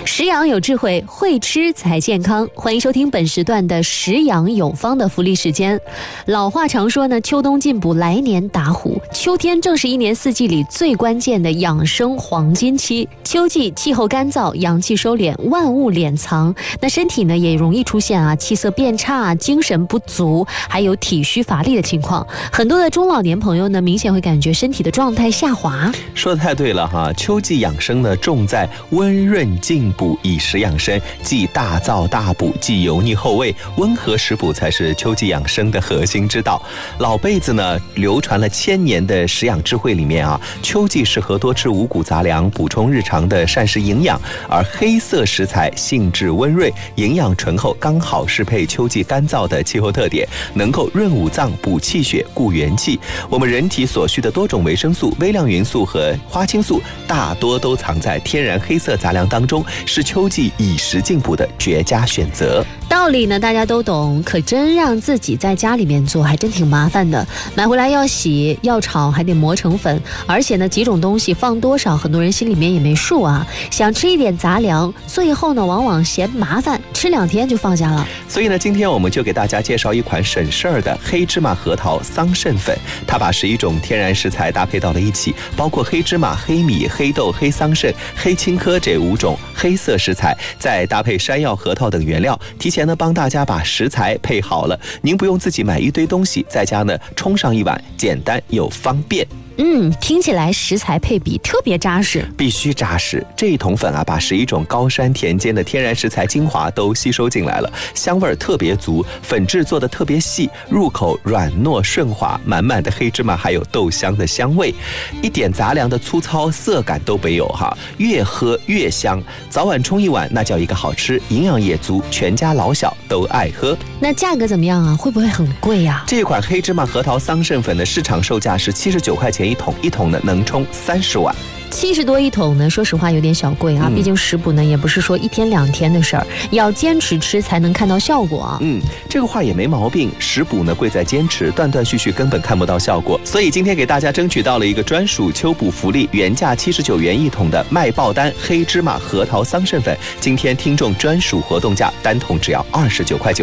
食养有智慧，会吃才健康。欢迎收听本时段的食养有方的福利时间。老话常说呢，秋冬进补，来年打虎。秋天正是一年四季里最关键的养生黄金期。秋季气候干燥，阳气收敛，万物敛藏，那身体呢也容易出现气色变差、精神不足，还有体虚乏力的情况。很多的中老年朋友呢，明显会感觉身体的状态下滑。 说得太对了哈！秋季养生呢，重在温润进补，以食养生，既大燥大补，既油腻后味，温和食补才是秋季养生的核心之道。老辈子呢，流传了1000年的食养智慧里面秋季适合多吃五谷杂粮，补充日常的膳食营养，而黑色食材性质温润，营养醇厚，刚好适配秋季干燥的气候特点，能够润五脏、补气血、固元气。我们人体所需的多种维生素、微量元素和花青素，大多都藏在天然黑色杂粮当中，是秋季以食进补的绝佳选择。 道理呢大家都懂，可真让自己在家里面做还真挺麻烦的。买回来要洗要炒，还得磨成粉，而且呢几种东西放多少，很多人心里面也没数想吃一点杂粮，最后呢往往嫌麻烦，吃2天就放下了。 所以呢，今天我们就给大家介绍一款省事儿的黑芝麻核桃桑葚粉。它把11种天然食材搭配到了一起，包括黑芝麻、黑米、黑豆、黑桑葚、黑青稞这5种黑色食材，再搭配山药、核桃等原料，提前呢帮大家把食材配好了，您不用自己买一堆东西，在家呢冲上一碗，简单又方便。 听起来食材配比特别扎实， 必须扎实。这一桶粉把11种高山田间的天然食材精华都吸收进来了，香味特别足，粉质做得特别细，入口软糯顺滑，满满的黑芝麻还有豆香的香味，一点杂粮的粗糙涩感都没有越喝越香。早晚冲一碗，那叫一个好吃，营养也足，全家老小都爱喝。 那价格怎么样会不会很贵这款黑芝麻核桃桑葚粉的市场售价是79块钱一桶，一桶呢能冲30碗。 70多一桶呢，说实话有点小贵毕竟食补呢也不是说1天2天的事儿，要坚持吃才能看到效果这个话也没毛病，食补呢贵在坚持，断断续续根本看不到效果。所以今天给大家争取到了一个专属秋补福利，原价79元一桶的麦爆丹黑芝麻核桃桑葚粉，今天听众专属活动价，单桶只要29块9。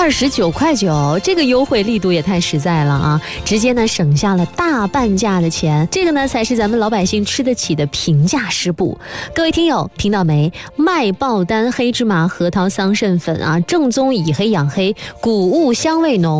29块9，这个优惠力度也太实在了直接呢省下了大半价的钱，这个呢才是咱们老百姓吃得起的平价食补。各位听友听到没？麦爆丹黑芝麻核桃桑葚粉正宗以黑养黑，谷物香味浓。